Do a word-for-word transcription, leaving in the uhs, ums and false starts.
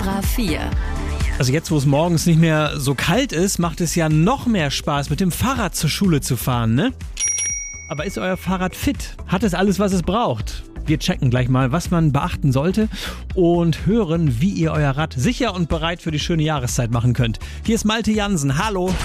Extra vier. Also jetzt, wo es morgens nicht mehr so kalt ist, macht es ja noch mehr Spaß, mit dem Fahrrad zur Schule zu fahren, ne? Aber ist euer Fahrrad fit? Hat es alles, was es braucht? Wir checken gleich mal, was man beachten sollte und hören, wie ihr euer Rad sicher und bereit für die schöne Jahreszeit machen könnt. Hier ist Malte Jansen. Hallo!